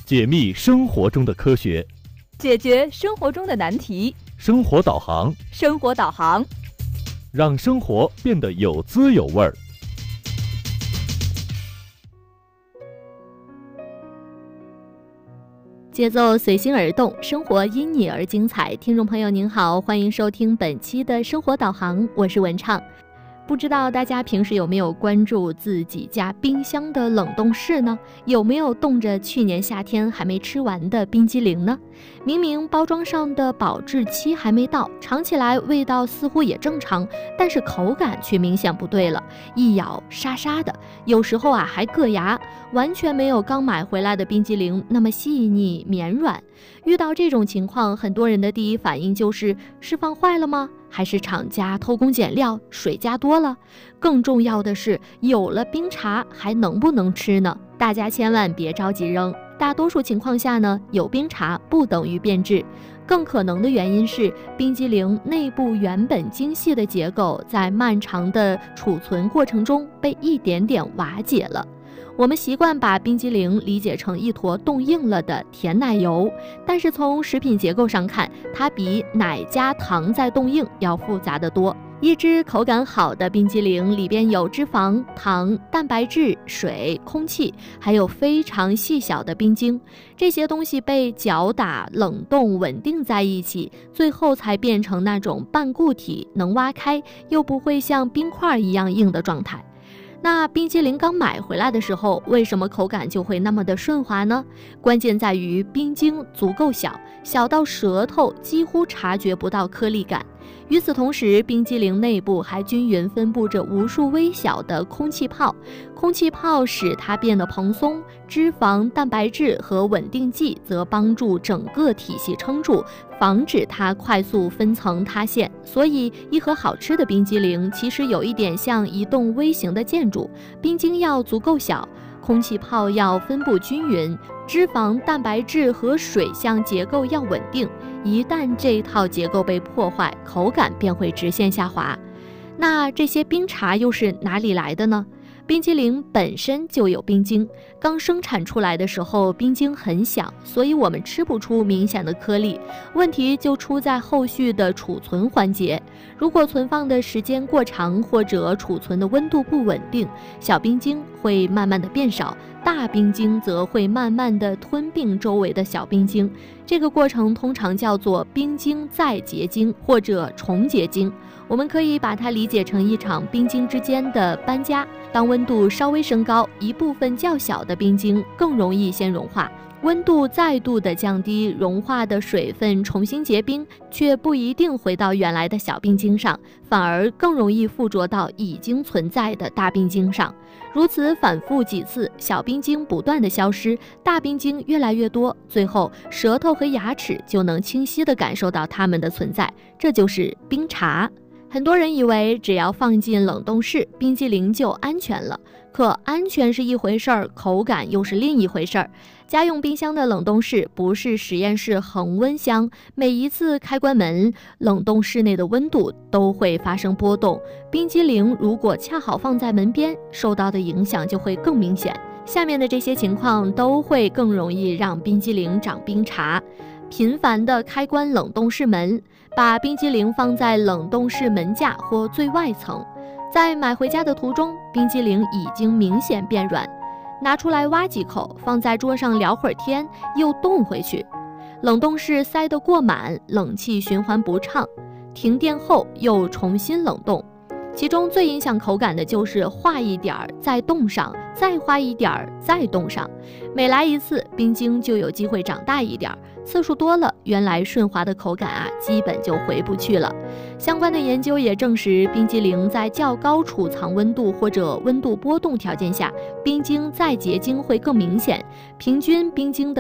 解密生活中的科学， 解决生活中的难题。 生活导航， 生活导航， 让生活变得有滋有味儿。 节奏随心而动，生活因你而精彩。听众朋友您好，欢迎收听本期的生活导航，我是文畅。不知道大家平时有没有关注自己家冰箱的冷冻室呢？有没有冻着去年夏天还没吃完的冰激凌呢？明明包装上的保质期还没到，尝起来味道似乎也正常，但是口感却明显不对了，一咬沙沙的，有时候还硌牙，完全没有刚买回来的冰激凌那么细腻绵软。遇到这种情况，很多人的第一反应就是放坏了吗？还是厂家偷工减料，水加多了？更重要的是，有了冰茶还能不能吃呢？大家千万别着急扔。大多数情况下呢，有冰茶不等于变质，更可能的原因是冰激凌内部原本精细的结构在漫长的储存过程中被一点点瓦解了。我们习惯把冰激凌理解成一坨冻硬了的甜奶油，但是从食品结构上看，它比奶加糖再冻硬要复杂得多。一只口感好的冰激凌里边有脂肪、糖、蛋白质、水、空气，还有非常细小的冰晶，这些东西被搅打、冷冻、稳定在一起，最后才变成那种半固体，能挖开又不会像冰块一样硬的状态。那冰激凌刚买回来的时候，为什么口感就会那么的顺滑呢？关键在于冰晶足够小，小到舌头几乎察觉不到颗粒感。与此同时，冰激凌内部还均匀分布着无数微小的空气泡，空气泡使它变得蓬松，脂肪、蛋白质和稳定剂则帮助整个体系撑住，防止它快速分层塌陷。所以一盒好吃的冰激凌其实有一点像一栋微型的建筑，冰晶要足够小，空气泡要分布均匀，脂肪、蛋白质和水相结构要稳定。一旦这一套结构被破坏，口感便会直线下滑。那这些冰茶又是哪里来的呢？冰激凌本身就有冰晶，刚生产出来的时候冰晶很小，所以我们吃不出明显的颗粒。问题就出在后续的储存环节，如果存放的时间过长，或者储存的温度不稳定，小冰晶会慢慢的变少，大冰晶则会慢慢的吞并周围的小冰晶。这个过程通常叫做冰晶再结晶或者重结晶。我们可以把它理解成一场冰晶之间的搬家。当温度稍微升高，一部分较小的冰晶更容易先融化，温度再度的降低，融化的水分重新结冰，却不一定回到原来的小冰晶上，反而更容易附着到已经存在的大冰晶上。如此反复几次，小冰晶不断的消失，大冰晶越来越多，最后舌头和牙齿就能清晰地感受到它们的存在，这就是冰茶。很多人以为只要放进冷冻室，冰激凌就安全了，可安全是一回事儿，口感又是另一回事儿。家用冰箱的冷冻室不是实验室恒温箱，每一次开关门，冷冻室内的温度都会发生波动。冰激凌如果恰好放在门边，受到的影响就会更明显。下面的这些情况都会更容易让冰激凌长冰茶。频繁的开关冷冻室门，把冰激凌放在冷冻室门架或最外层，在买回家的途中，冰激凌已经明显变软，拿出来挖几口，放在桌上聊会儿天，又冻回去。冷冻室塞得过满，冷气循环不畅，停电后又重新冷冻。其中最影响口感的就是化一点儿再冻上，再化一点儿再冻上，每来一次冰晶就有机会长大一点，次数多了，原来顺滑的口感基本就回不去了。相关的研究也证实，冰激凌在较高储藏温度或者温度波动条件下，冰晶再结晶会更明显，平均冰晶的